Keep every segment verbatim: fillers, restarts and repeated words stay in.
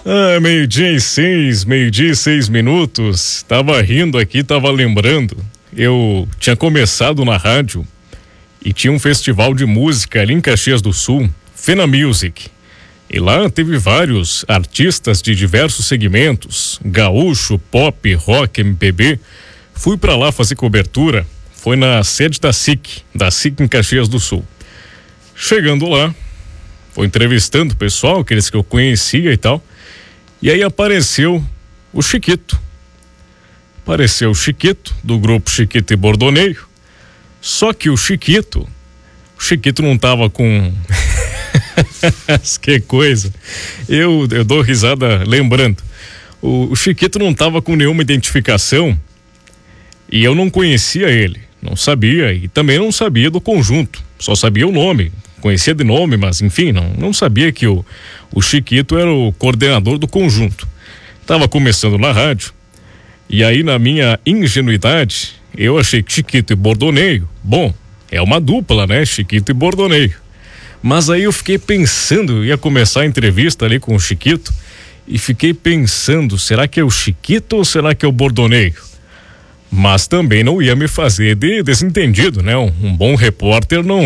Ah, meio-dia e seis, meio-dia e seis minutos. Tava rindo aqui, tava lembrando. Eu tinha começado na rádio e tinha um festival de música ali em Caxias do Sul, Fena Music. E lá teve vários artistas de diversos segmentos, gaúcho, pop, rock, M P B. Fui pra lá fazer cobertura, foi na sede da S I C, da S I C em Caxias do Sul. Chegando lá, foi entrevistando o pessoal, aqueles que eu conhecia e tal. E aí apareceu o Chiquito. Apareceu o Chiquito, do grupo Chiquito e Bordoneio. Só que o Chiquito, o Chiquito não tava com... que coisa. Eu, eu dou risada lembrando. O, o Chiquito não tava com nenhuma identificação e eu não conhecia ele. Não sabia e também não sabia do conjunto. Só sabia o nome. Conhecia de nome, mas enfim, não, não sabia que o, o Chiquito era o coordenador do conjunto. Tava começando na rádio, e aí na minha ingenuidade, eu achei que Chiquito e Bordoneio, bom, é uma dupla, né? Chiquito e Bordoneio. Mas aí eu fiquei pensando, ia começar a entrevista ali com o Chiquito, e fiquei pensando, será que é o Chiquito ou será que é o Bordoneio? Mas também não ia me fazer de desentendido, né? Um, um bom repórter não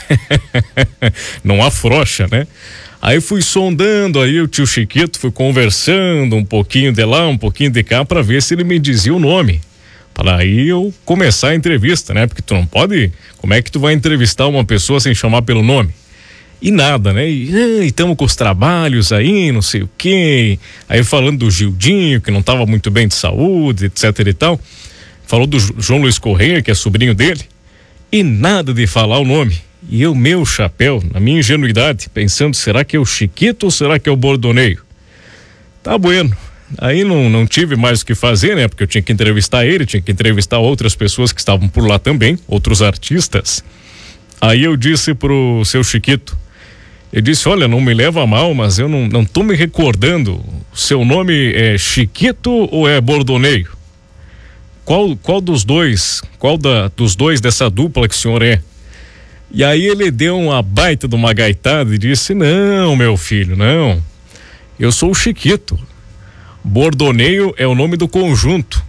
não afrouxa, né? Aí fui sondando aí o tio Chiquito, fui conversando um pouquinho de lá, um pouquinho de cá para ver se ele me dizia o nome. Para aí eu começar a entrevista, né? Porque tu não pode, como é que tu vai entrevistar uma pessoa sem chamar pelo nome? E nada, né? E estamos com os trabalhos aí, não sei o quê. Aí falando do Gildinho, que não estava muito bem de saúde, etc e tal. Falou do João Luiz Correia, que é sobrinho dele, e nada de falar o nome. E eu, meu chapéu, na minha ingenuidade, pensando, será que é o Chiquito ou será que é o Bordoneio? Tá bueno. Aí não, não tive mais o que fazer, né? Porque eu tinha que entrevistar ele, tinha que entrevistar outras pessoas que estavam por lá também, outros artistas. Aí eu disse pro seu Chiquito, eu disse, olha, não me leva a mal, mas eu não, não tô me recordando, seu nome é Chiquito ou é Bordoneio? Qual, qual dos dois, qual da, dos dois dessa dupla que o senhor é? E aí ele deu uma baita de uma gaitada e disse, não, meu filho, não, eu sou o Chiquito, Bordoneio é o nome do conjunto.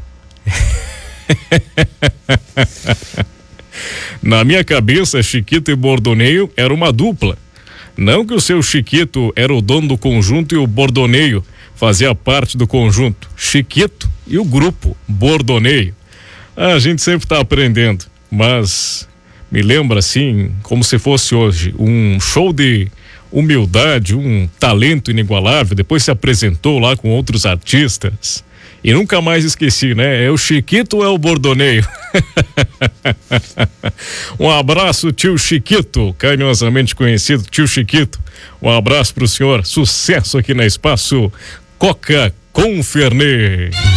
Na minha cabeça, Chiquito e Bordoneio era uma dupla, não que o seu Chiquito era o dono do conjunto e o Bordoneio fazia parte do conjunto. Chiquito e o grupo Bordoneio. A gente sempre está aprendendo, mas me lembra assim, como se fosse hoje, um show de humildade, um talento inigualável. Depois se apresentou lá com outros artistas e nunca mais esqueci, né? É o Chiquito ou é o Bordoneio? Um abraço, tio Chiquito, carinhosamente conhecido, tio Chiquito. Um abraço pro senhor, sucesso aqui na Espaço Coca com Fernet.